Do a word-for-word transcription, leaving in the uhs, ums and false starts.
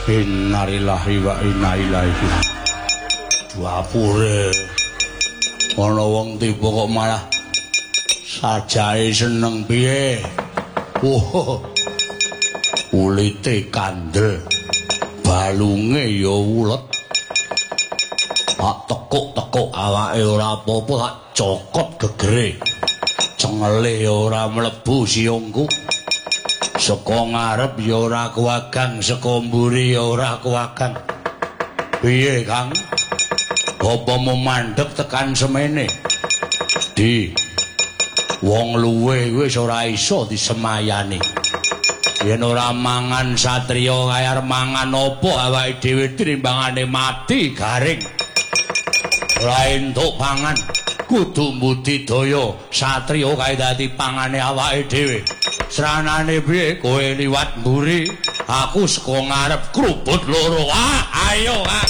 Innalillahi wa inna ilaihi. Dapure. Ana wong tiba kok malah sajae seneng piye. Wah. Kulite kandel. Balunge ya ulet. Tak tekuk-tekuk awake ora apa-apa tak cokot gegere. Cengele ora mlebu siungku. Saka ngarep ya ora kuwagang, saka mburi ya ora kuwagang. Piye, Kang? Apa mau mandeg tekan semene? Di wong luwe wis ora iso disemayani. Yen ora mangan satriya kaya mangan apa awake dhewe trimbangane mati garing. Ora entuk pangan, kudu mbudidaya satriya kae dadi pangane awake dhewe. Sranane piye kowe liwat mburi, aku saka ngarep krubut loro. Ah, ayo, ah.